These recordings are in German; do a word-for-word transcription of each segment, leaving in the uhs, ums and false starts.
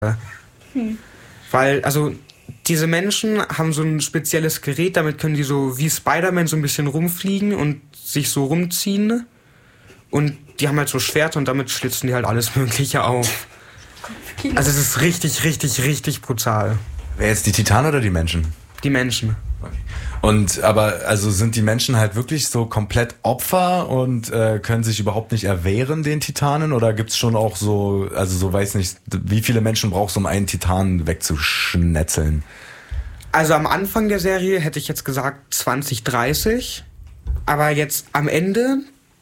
Hm. Weil, also, diese Menschen haben so ein spezielles Gerät, damit können die so wie Spider-Man so ein bisschen rumfliegen und sich so rumziehen. Und die haben halt so Schwerter und damit schlitzen die halt alles Mögliche auf. Also es ist richtig, richtig, richtig brutal. Wer jetzt, die Titanen oder die Menschen? Die Menschen. Okay. Und aber also sind die Menschen halt wirklich so komplett Opfer und äh, können sich überhaupt nicht erwehren den Titanen, oder gibt's schon auch so, also so weiß nicht, wie viele Menschen brauchst du, um einen Titanen wegzuschnetzeln? Also am Anfang der Serie hätte ich jetzt gesagt zwanzig, dreißig, aber jetzt am Ende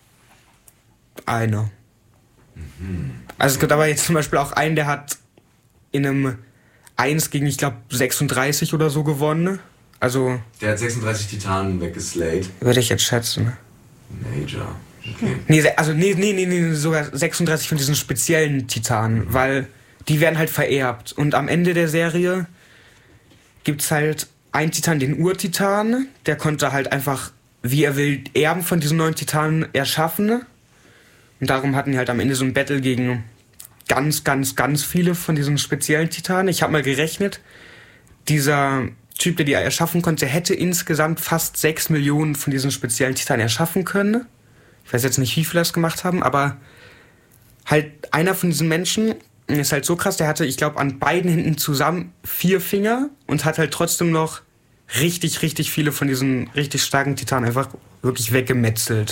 einer. Mhm. Also es gibt aber jetzt zum Beispiel auch einen, der hat in einem eins gegen, ich glaube, sechsunddreißig oder so gewonnen. Also Der hat sechsunddreißig Titanen weggeslayt. würde ich jetzt schätzen. Major. Okay. Nee, also nee, nee, nee, nee, sogar sechsunddreißig von diesen speziellen Titanen, mhm. weil die werden halt vererbt. Und am Ende der Serie gibt's halt einen Titan, den Urtitan, der konnte halt einfach, wie er will, Erben von diesen neuen Titanen erschaffen. Und darum hatten die halt am Ende so ein Battle gegen ganz, ganz, ganz viele von diesen speziellen Titanen. Ich habe mal gerechnet, dieser Typ, der die erschaffen konnte, hätte insgesamt fast sechs Millionen von diesen speziellen Titanen erschaffen können. Ich weiß jetzt nicht, wie viele das gemacht haben, aber halt einer von diesen Menschen ist halt so krass, der hatte, ich glaube, an beiden Händen zusammen vier Finger und hat halt trotzdem noch richtig, richtig viele von diesen richtig starken Titanen einfach wirklich weggemetzelt.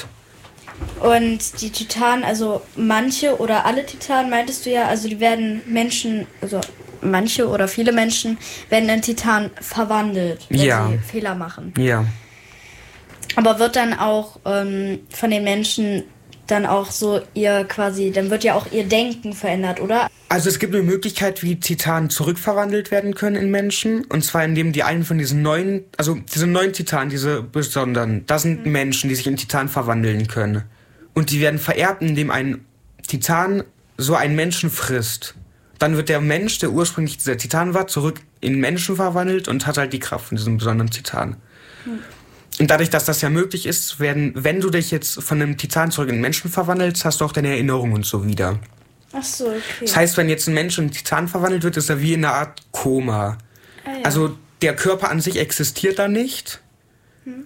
Und die Titanen, also manche oder alle Titanen, meintest du ja, also die werden Menschen, also manche oder viele Menschen werden in Titan verwandelt, wenn ja. sie Fehler machen. Ja. Aber wird dann auch ähm, von den Menschen dann auch so ihr quasi, dann wird ja auch ihr Denken verändert, oder? Also es gibt eine Möglichkeit, wie Titanen zurückverwandelt werden können in Menschen. Und zwar indem die einen von diesen neuen, also diese neuen Titanen, diese besonderen, das sind mhm. Menschen, die sich in Titan verwandeln können. Und die werden vererbt, indem ein Titan so einen Menschen frisst. Dann wird der Mensch, der ursprünglich dieser Titan war, zurück in Menschen verwandelt und hat halt die Kraft von diesem besonderen Titan. Mhm. Und dadurch, dass das ja möglich ist, werden, wenn du dich jetzt von einem Titan zurück in einen Menschen verwandelst, hast du auch deine Erinnerungen und so wieder. Ach so, okay. Das heißt, wenn jetzt ein Mensch in einen Titan verwandelt wird, ist er wie in einer Art Koma. Ah, ja. Also der Körper an sich existiert da nicht. Hm.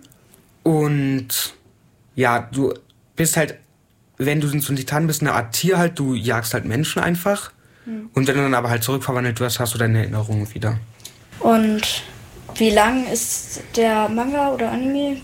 Und ja, du bist halt, wenn du so ein Titan bist, eine Art Tier halt, du jagst halt Menschen einfach. Hm. Und wenn du dann aber halt zurückverwandelt wirst, hast du deine Erinnerungen wieder. Und wie lang ist der Manga oder Anime?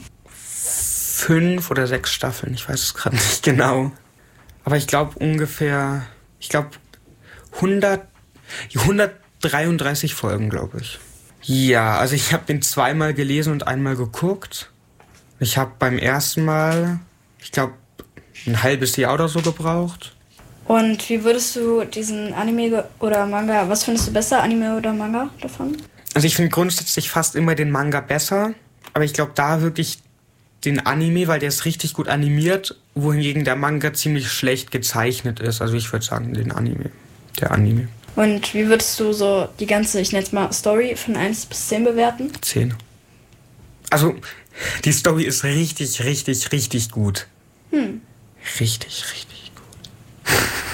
Fünf oder sechs Staffeln, ich weiß es gerade nicht genau. Aber ich glaube ungefähr, ich glaube hundert, hundertdreiunddreißig Folgen, glaube ich. Ja, also ich habe den zweimal gelesen und einmal geguckt. Ich habe beim ersten Mal, ich glaube, ein halbes Jahr oder so gebraucht. Und wie würdest du diesen Anime oder Manga, was findest du besser, Anime oder Manga davon? Also ich finde grundsätzlich fast immer den Manga besser, aber ich glaube da wirklich den Anime, weil der ist richtig gut animiert, wohingegen der Manga ziemlich schlecht gezeichnet ist. Also ich würde sagen den Anime, der Anime. Und wie würdest du so die ganze, ich nenne es mal, Story von eins bis zehn bewerten? zehn. Also die Story ist richtig, richtig, richtig gut. Hm. Richtig, richtig gut.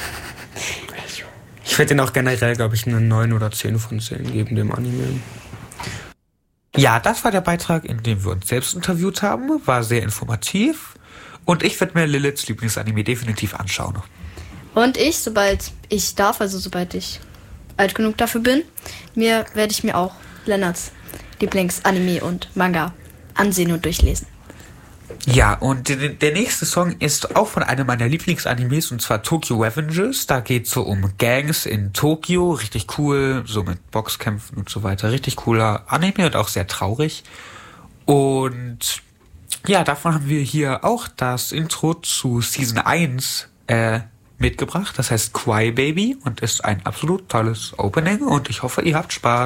Ich würde den auch generell, glaube ich, eine neun oder zehn von zehn geben, dem Anime. Ja, das war der Beitrag, in dem wir uns selbst interviewt haben. War sehr informativ. Und ich werde mir Liliths Lieblingsanime definitiv anschauen. Und ich, sobald ich darf, also sobald ich alt genug dafür bin, mir werde ich mir auch Lennarts Lieblingsanime und Manga ansehen und durchlesen. Ja, und der nächste Song ist auch von einem meiner Lieblingsanimes, und zwar Tokyo Revengers. Da geht es so um Gangs in Tokio, richtig cool, so mit Boxkämpfen und so weiter. Richtig cooler Anime und auch sehr traurig. Und ja, davon haben wir hier auch das Intro zu Season eins äh, mitgebracht. Das heißt Cry Baby und ist ein absolut tolles Opening und ich hoffe, ihr habt Spaß.